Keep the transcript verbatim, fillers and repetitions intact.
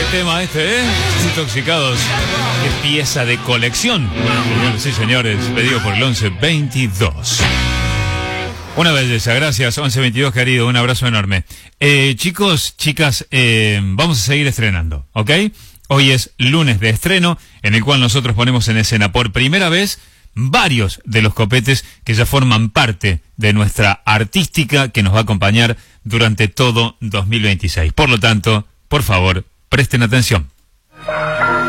tema este, ¿eh? Intoxicados. Qué pieza de colección. Señores y señores, pedido por el once veintidós. Una belleza, gracias, once veintidós, querido, un abrazo enorme. Eh, chicos, chicas, eh, vamos a seguir estrenando, ¿ok? Hoy es lunes de estreno, en el cual nosotros ponemos en escena por primera vez varios de los copetes que ya forman parte de nuestra artística que nos va a acompañar durante todo dos mil veintiséis. Por lo tanto, por favor, presten atención.